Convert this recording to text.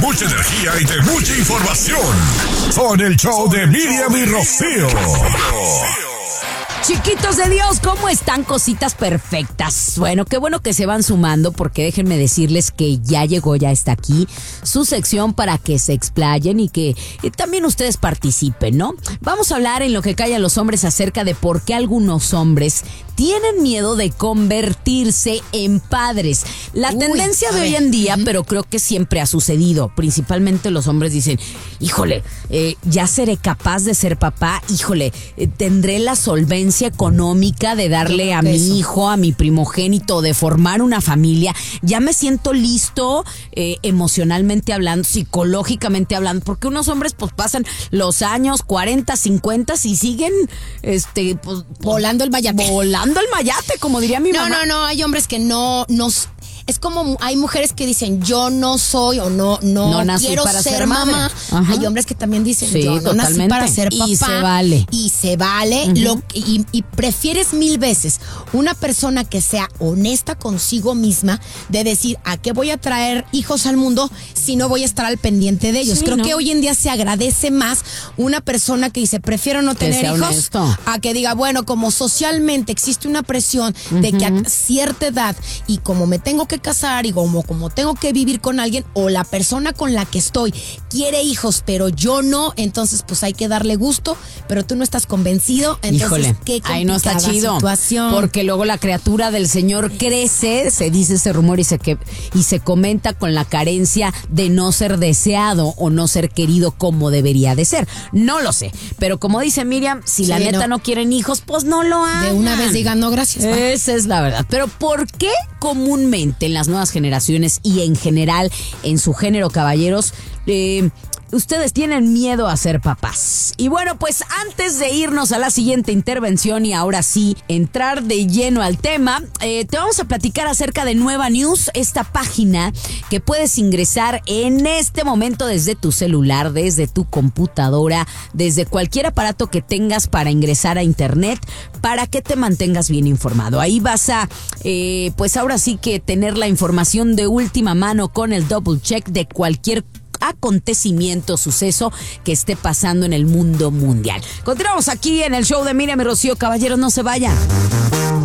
mucha energía y de mucha información. Son el show de Miriam y Rocío. Chiquitos de Dios, ¿cómo están? Cositas perfectas. Bueno que se van sumando, porque déjenme decirles que ya está aquí su sección para que se explayen y que también ustedes participen, ¿no? Vamos a hablar en Lo que callan los hombres acerca de por qué algunos hombres tienen miedo de convertirse en padres. La tendencia de hoy en día, pero creo que siempre ha sucedido. Principalmente los hombres dicen, híjole, ya seré capaz de ser papá, híjole, tendré la solvencia económica de darle a mi hijo, a mi primogénito, de formar una familia. Ya me siento listo emocionalmente hablando, psicológicamente hablando, porque unos hombres pues pasan los años 40, 50 y siguen pues, volando el mayate, como diría mi mamá. No, hay hombres que no es como hay mujeres que dicen yo no soy o no quiero para ser mamá. Hay hombres que también dicen yo no nací para ser papá. Y se vale. Y prefieres 1000 veces una persona que sea honesta consigo misma, de decir a qué voy a traer hijos al mundo si no voy a estar al pendiente de ellos. Creo que hoy en día se agradece más una persona que dice prefiero no tener hijos honesto, a que diga bueno, como socialmente existe una presión de que a cierta edad y como me tengo que casar y como tengo que vivir con alguien, o la persona con la que estoy quiere hijos pero yo no, entonces pues hay que darle gusto, pero tú no estás convencido, entonces híjole, qué complicada ahí no está chido, situación. Porque luego la criatura del Señor crece, se dice ese rumor y se comenta con la carencia de no ser deseado o no ser querido como debería de ser. No lo sé, pero como dice Miriam, si la neta no quieren hijos, pues no lo hagan. De una vez digan no gracias. Esa es la verdad. Pero ¿por qué comúnmente en las nuevas generaciones y en general en su género, caballeros, ustedes tienen miedo a ser papás? Y bueno, pues antes de irnos a la siguiente intervención y ahora sí entrar de lleno al tema, te vamos a platicar acerca de Nueva News, esta página que puedes ingresar en este momento desde tu celular, desde tu computadora, desde cualquier aparato que tengas para ingresar a internet, para que te mantengas bien informado. Ahí vas a, pues ahora sí que tener la información de última mano con el double check de cualquier acontecimiento, suceso que esté pasando en el mundo mundial. Continuamos aquí en el show de Miriam y Rocío. Caballeros, no se vayan.